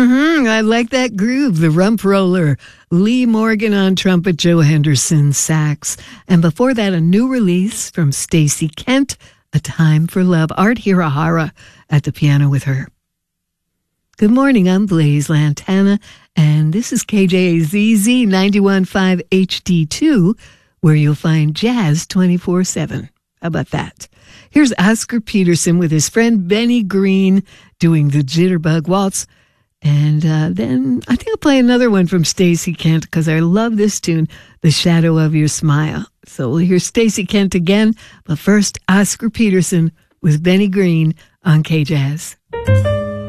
I like that groove. The Rump Roller. Lee Morgan on trumpet, Joe Henderson sax. And before that, a new release from Stacey Kent, A Time for Love. Art Hirahara at the piano with her. Good morning, I'm Blaise Lantana, and this is KJZZ 91.5 HD2, where you'll find jazz 24/7. How about that? Here's Oscar Peterson with his friend Benny Green doing the Jitterbug Waltz. And then I think I'll play another one from Stacey Kent because I love this tune, The Shadow of Your Smile. So we'll hear Stacey Kent again, but first Oscar Peterson with Benny Green on KJazz.